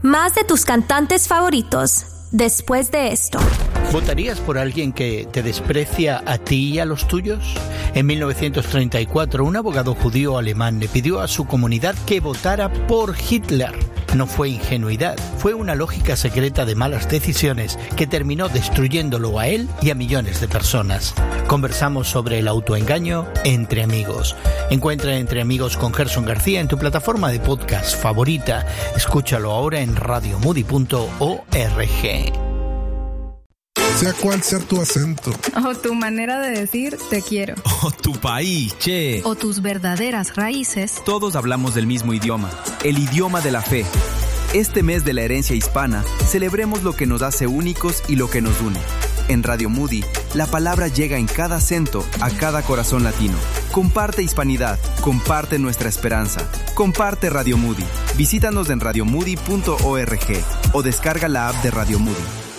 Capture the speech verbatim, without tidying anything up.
Más de tus cantantes favoritos después de esto. ¿Votarías por alguien que te desprecia a ti y a los tuyos? En mil novecientos treinta y cuatro, un abogado judío alemán le pidió a su comunidad que votara por Hitler. No fue ingenuidad, fue una lógica secreta de malas decisiones que terminó destruyéndolo a él y a millones de personas. Conversamos sobre el autoengaño entre amigos. Encuentra Entre Amigos con Gerson García en tu plataforma de podcast favorita. Escúchalo ahora en radio moody punto org. Sea cual sea tu acento. O tu manera de decir te quiero. O tu país, che. O tus verdaderas raíces. Todos hablamos del mismo idioma, el idioma de la fe. Este mes de la herencia hispana, celebremos lo que nos hace únicos y lo que nos une. En Radio Moody, la palabra llega en cada acento, a cada corazón latino. Comparte hispanidad, comparte nuestra esperanza. Comparte Radio Moody. Visítanos en radio moody punto org o descarga la app de Radio Moody.